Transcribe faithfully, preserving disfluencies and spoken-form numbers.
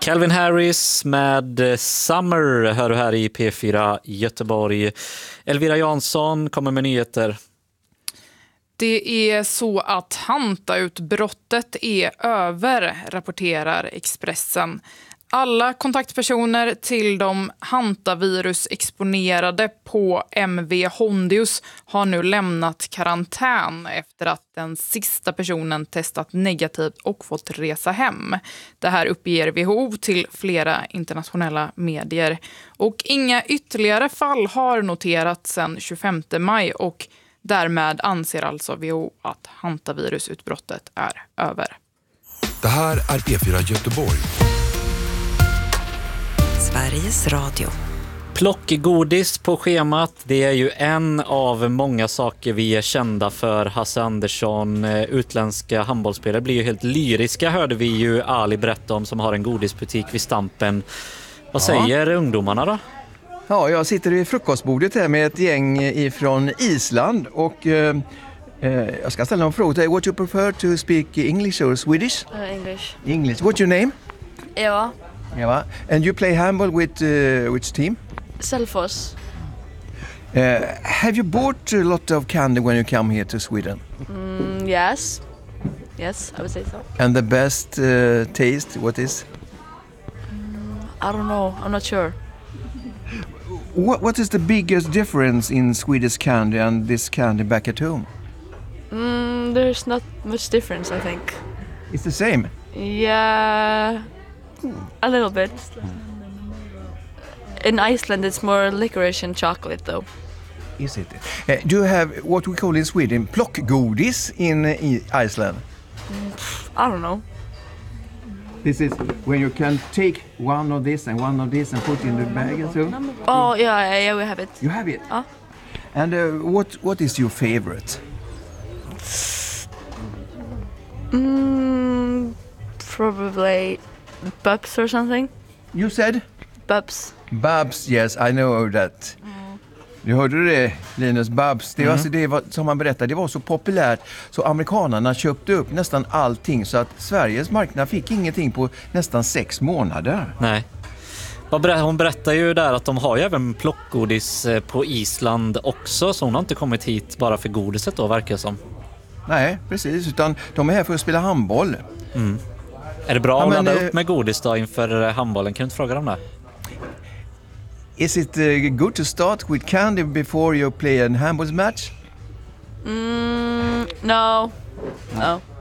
Calvin Harris med Summer hör du här i P fyra Göteborg. Elvira Jansson kommer med nyheter. Det är så att Hanta-utbrottet är över, rapporterar Expressen. Alla kontaktpersoner till de Hantavirus-exponerade på M V Hondius har nu lämnat karantän efter att den sista personen testat negativt och fått resa hem. Det här uppger W H O till flera internationella medier. Och inga ytterligare fall har noterats sedan tjugofemte maj och därmed anser alltså W H O att Hantavirusutbrottet är över. Det här är P fyra Göteborg. Sveriges Radio. Plockgodis på schemat, det är ju en av många saker vi är kända för. Hasse Andersson, utländska handbollsspelare blir ju helt lyriska, hörde vi ju Ali berätta om, som har en godisbutik vid Stampen. Vad säger ja. ungdomarna då? Ja, jag sitter vid frukostbordet här med ett gäng ifrån Island och eh, jag ska ställa en fråga till dig. What you prefer to speak English or Swedish? Uh, English. English. What's your name? Eva. Eva. And you play handball with uh, which team? Selfos. Uh, have you bought a lot of candy when you come here to Sweden? Mm, yes. Yes, I would say so. And the best uh, taste, what is? Mm, I don't know. I'm not sure. What What is the biggest difference in Swedish candy and this candy back at home? Mm, there's not much difference, I think. It's the same? Yeah, a little bit. In Iceland, it's more licorice and chocolate, though. Is it? Uh, do you have what we call in Sweden plockgodis in uh, Iceland? Mm, I don't know. This is when you can take one of this and one of this and put in the bag and so. Oh, yeah, yeah, yeah, we have it. You have it? Uh. And uh, what what is your favorite? Mm, probably Bubs or something. You said? Bubs. Bubs, yes, I know that. Mm. Du hörde det, Linus, Bubs. Det, var, Mm. alltså, det var, som man berättade, det var så populärt så amerikanerna köpte upp nästan allting så att Sveriges marknad fick ingenting på nästan sex månader. Nej. Hon berättar ju där att de har ju även plockgodis på Island också, så hon har inte kommit hit bara för godiset då, verkar som. Nej, precis, utan de är här för att spela handboll. Mm. Är det bra ja, att men, ladda eh, upp med godis då inför handbollen? Kan du inte fråga dem det? Is it uh, good to start with candy before you play a handball match? Mm, no. No.